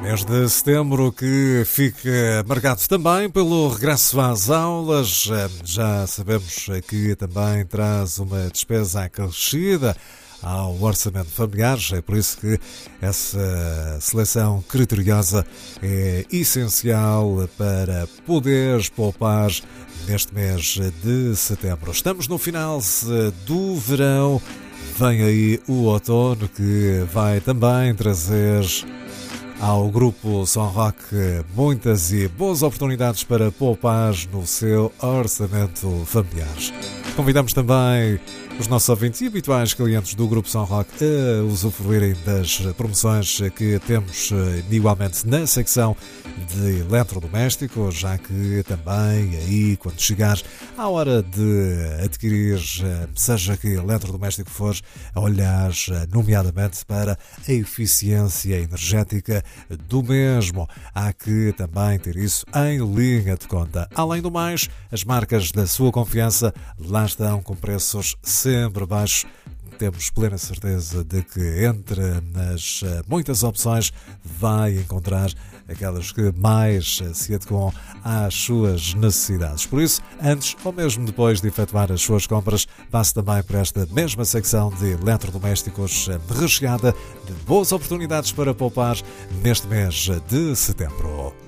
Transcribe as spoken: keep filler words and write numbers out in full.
Mês de setembro que fica marcado também pelo regresso às aulas. Já sabemos que também traz uma despesa acrescida ao orçamento familiar. É por isso que essa seleção criteriosa é essencial para poderes poupar neste mês de setembro. Estamos no final do verão. Vem aí o outono que vai também trazer ao Grupo Som Rock muitas e boas oportunidades para poupar no seu orçamento familiar. Convidamos também os nossos ouvintes e habituais clientes do Grupo Som Rock a usufruírem das promoções que temos igualmente na secção de eletrodomésticos, já que também aí, quando chegar à hora de adquirir, seja que eletrodoméstico for, olhar nomeadamente para a eficiência energética do mesmo. Há que também ter isso em linha de conta. Além do mais, as marcas da sua confiança lá estão com preços sempre baixos. Temos plena certeza de que entre nas muitas opções vai encontrar aquelas que mais se adequam às suas necessidades. Por isso, antes ou mesmo depois de efetuar as suas compras, passe também por esta mesma secção de eletrodomésticos recheada de boas oportunidades para poupar neste mês de setembro.